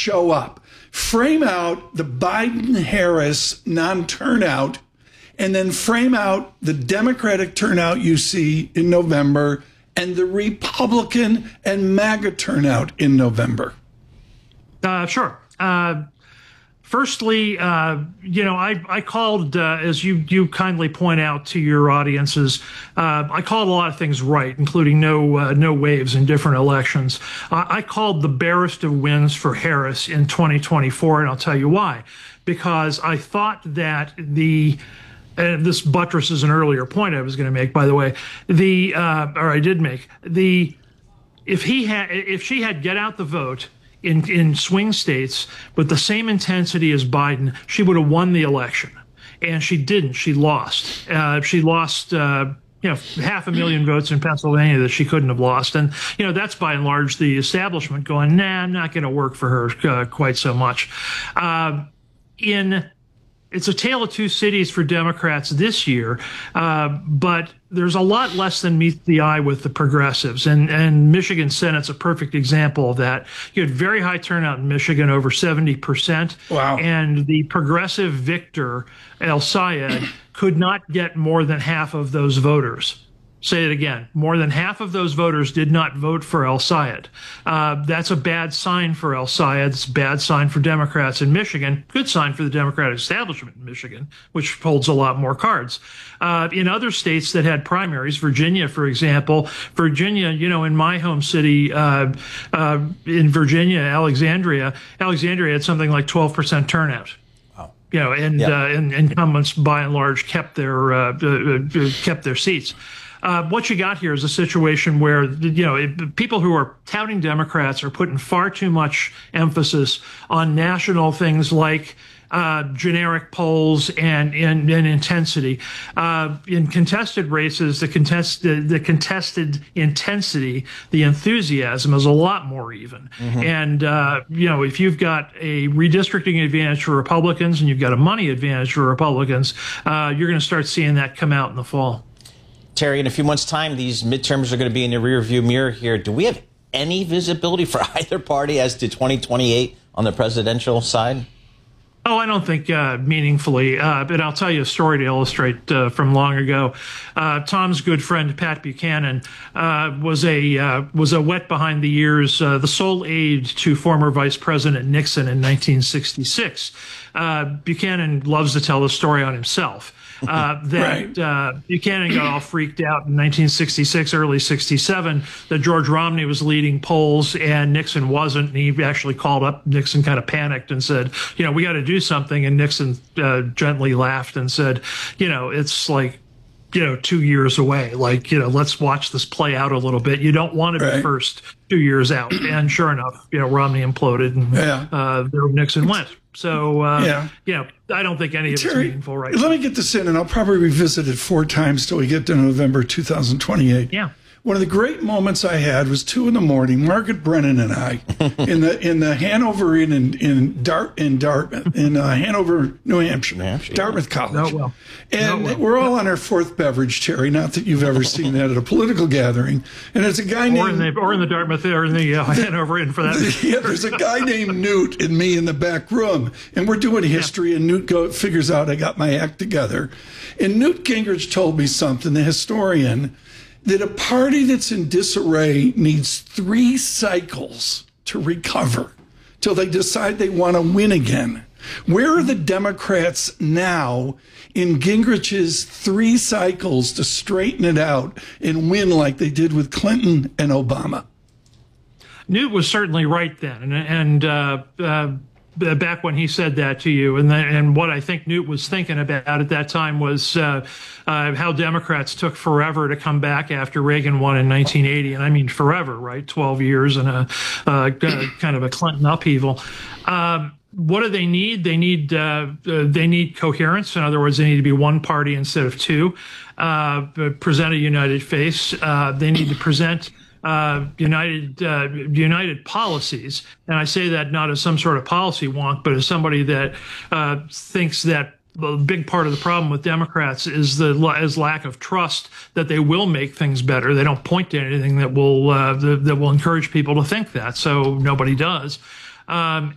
show up. Frame out the Biden-Harris non-turnout, and then frame out the Democratic turnout you see in November and the Republican and MAGA turnout in November. Sure. Firstly, I called, as you kindly point out to your audiences, I called a lot of things right, including no waves in different elections. I called the barest of wins for Harris in 2024, and I'll tell you why. Because I thought that and this buttresses an earlier point I was going to make, by the way, if she had get out the vote in swing states with the same intensity as Biden, she would have won the election. And she didn't. She lost. She lost 500,000 votes in Pennsylvania that she couldn't have lost. And, that's by and large the establishment going, nah, I'm not going to work for her quite so much. It's a tale of two cities for Democrats this year, but there's a lot less than meets the eye with the progressives. And Michigan Senate's a perfect example of that. You had very high turnout in Michigan, over 70%. Wow. And the progressive victor, El Sayed, could not get more than half of those voters. Say it again. More than half of those voters did not vote for El Sayed. That's a bad sign for El Sayed. It's a bad sign for Democrats in Michigan. Good sign for the Democratic establishment in Michigan, which holds a lot more cards. In other states that had primaries, Virginia, for example, in my home city, in Virginia, Alexandria had something like 12% turnout. And incumbents by and large kept their seats. What you got here is a situation where, people who are touting Democrats are putting far too much emphasis on national things like generic polls and intensity. In contested races, the contested intensity, the enthusiasm is a lot more even. Mm-hmm. And, if you've got a redistricting advantage for Republicans and you've got a money advantage for Republicans, you're going to start seeing that come out in the fall. Terry, in a few months' time, these midterms are going to be in the rearview mirror here. Do we have any visibility for either party as to 2028 on the presidential side? Oh, I don't think meaningfully, but I'll tell you a story to illustrate from long ago. Tom's good friend Pat Buchanan was a wet behind the ears, the sole aide to former Vice President Nixon in 1966. Buchanan loves to tell the story on himself. Buchanan got all freaked out in 1966, early 67, that George Romney was leading polls and Nixon wasn't. And he actually called up Nixon, kind of panicked and said, we got to do something. And Nixon gently laughed and said, it's like, 2 years away. Let's watch this play out a little bit. You don't want to be first 2 years out. And sure enough, Romney imploded and there Nixon went. So, I don't think any of it's meaningful right now. Let me get this in, and I'll probably revisit it 4 times till we get to November 2028. Yeah. One of the great moments I had was 2 a.m. Margaret Brennan and I in the Hanover in Hanover, New Hampshire, Dartmouth College. We're all on our 4th beverage, Terry. Not that you've ever seen that at a political gathering. And it's a guy named in the Dartmouth or in the Hanover Inn for that. Yeah, there's a guy named Newt and me in the back room, and we're doing history. And Newt figures out I got my act together, and Newt Gingrich told me something, the historian, that a party that's in disarray needs 3 cycles to recover till they decide they want to win again. Where are the Democrats now in Gingrich's 3 cycles to straighten it out and win like they did with Clinton and Obama? Newt was certainly right then, and back when he said that to you, and what I think Newt was thinking about at that time was how Democrats took forever to come back after Reagan won in 1980, and I mean forever, right? 12 years and a kind of a Clinton upheaval. What do they need? They need coherence. In other words, they need to be one party instead of 2. Present a united face. They need to present united policies. And I say that not as some sort of policy wonk, but as somebody that thinks that a big part of the problem with Democrats is lack of trust that they will make things better. They don't point to anything that will encourage people to think that, so nobody does.